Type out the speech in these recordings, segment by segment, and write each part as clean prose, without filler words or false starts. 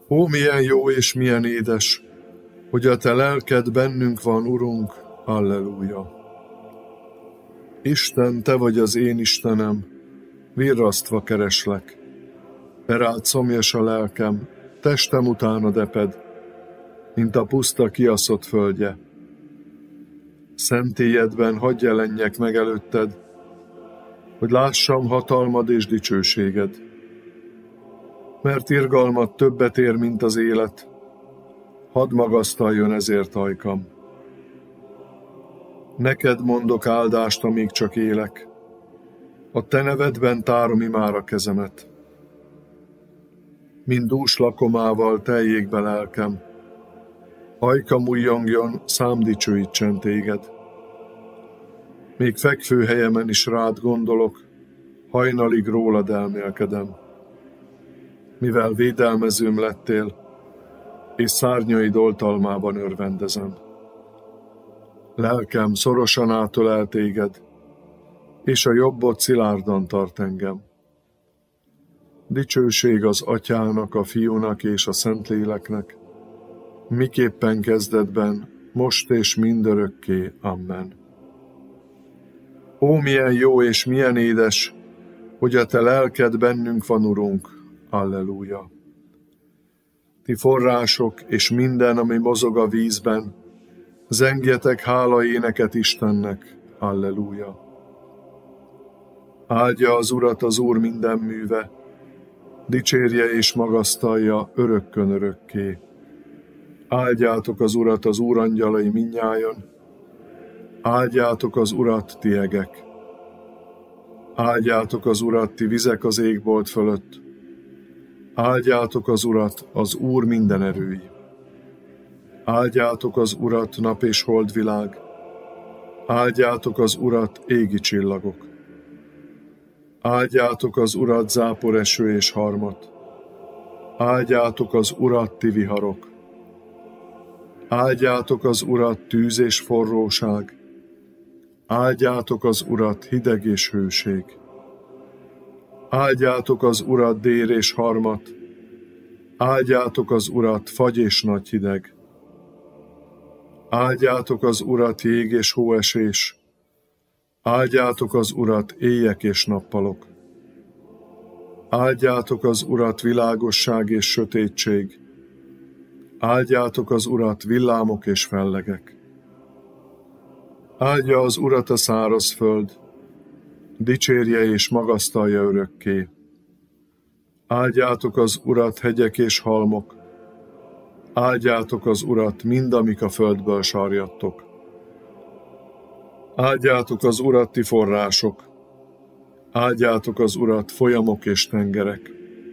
Ó, milyen jó és milyen édes, hogy a te lelked bennünk van, Urunk, Alleluja. Isten, te vagy az én Istenem, virrasztva kereslek. Te rád szomjas a lelkem, testem utánad eped, mint a puszta kiaszott földje. Szentélyedben hadd jelenjek meg előtted, hogy lássam hatalmad és dicsőséged. Mert irgalmad többet ér, mint az élet, hadd magasztaljon ezért ajkam. Neked mondok áldást, amíg csak élek, a te nevedben tárom imára kezemet. Mind dús lakomával teljék be lelkem, ajkam újjongjon, szám dicsőítsen téged. Még fekvő helyemen is rád gondolok, hajnalig rólad elmélkedem. Mivel védelmezőm lettél, és szárnyaid oltalmában örvendezem. Lelkem szorosan átölel téged, és a jobbod szilárdan tart engem. Dicsőség az Atyának, a Fiúnak és a Szentléleknek, miképpen kezdetben, most és mindörökké. Amen. Ó, milyen jó és milyen édes, hogy a te lelked bennünk van, Urunk. Alleluja. Ti források és minden, ami mozog a vízben, zengjetek hálaéneket Istennek. Alleluja. Áldja az Urat az Úr minden műve, dicsérje és magasztalja örökkön örökké. Áldjátok az Urat az Úr angyalai mindnyájan, áldjátok az Urat ti egek. Áldjátok az Urat ti vizek az égbolt fölött, áldjátok az Urat az Úr minden erői. Áldjátok az Urat nap és holdvilág, áldjátok az Urat égi csillagok. Áldjátok az Urat záporeső és harmat, áldjátok az Urat ti viharok. Áldjátok az Urat tűz és forróság, áldjátok az Urat hideg és hőség. Áldjátok az Urat dél és harmat, áldjátok az Urat fagy és nagy hideg. Áldjátok az Urat jég és hóesés, áldjátok az Urat éjek és nappalok. Áldjátok az Urat világosság és sötétség, áldjátok az Urat villámok és fellegek. Áldja az Urat a szárazföld, dicsérje és magasztalja örökké. Áldjátok az Urat hegyek és halmok, áldjátok az Urat mind, amik a földből sarjadtok. Áldjátok az Urat ti források, áldjátok az Urat folyamok és tengerek.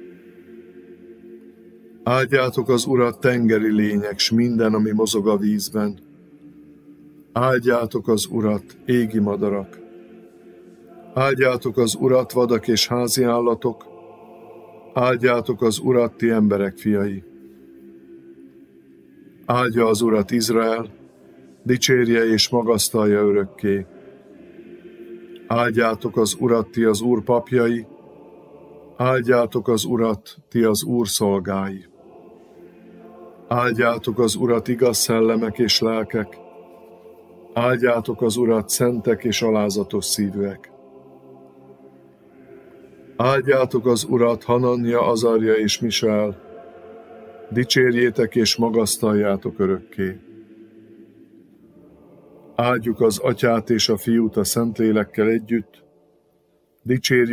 Áldjátok az Urat tengeri lények, s minden, ami mozog a vízben. Áldjátok az Urat égi madarak. Áldjátok az Urat vadak és házi állatok, áldjátok az Urat ti emberek fiai. Áldja az Urat Izrael, dicsérje és magasztalja örökké. Áldjátok az Urat ti az Úr papjai, áldjátok az Urat ti az Úr szolgái. Áldjátok az Urat igaz szellemek és lelkek, áldjátok az Urat szentek és alázatos szívűek. Áldjátok az Urat Hananja, Azarja és Misael, dicsérjétek és magasztaljátok örökké. Áldjuk az Atyát és a Fiút a Szentlélekkel együtt, dicsérjük